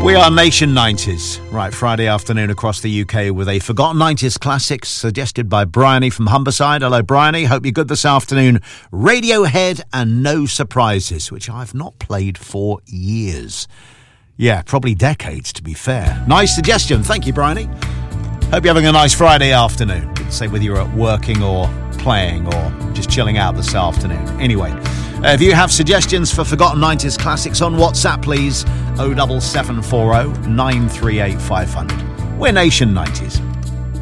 We are Nation 90s. Right, Friday afternoon across the UK with a Forgotten 90s classic suggested by Bryony from Humberside. Hello, Bryony. Hope you're good this afternoon. Radiohead and No Surprises, which I've not played for years. Yeah, probably decades, to be fair. Nice suggestion. Thank you, Bryony. Hope you're having a nice Friday afternoon. Say whether you're at working or playing or just chilling out this afternoon. Anyway, if you have suggestions for Forgotten 90s classics on WhatsApp, please, 07740 938 500. We're Nation 90s.